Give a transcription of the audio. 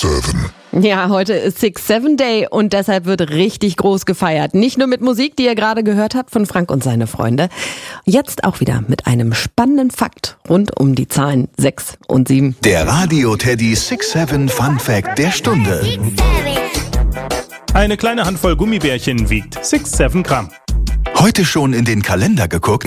7. Ja, heute ist 6-7 Day und deshalb wird richtig groß gefeiert. Nicht nur mit Musik, die ihr gerade gehört habt von Frank und seine Freunde. Jetzt auch wieder mit einem spannenden Fakt rund um die Zahlen 6 und 7. Der Radio Teddy 6-7 Fun Fact der Stunde. Eine kleine Handvoll Gummibärchen wiegt 6-7 Gramm. Heute schon in den Kalender geguckt?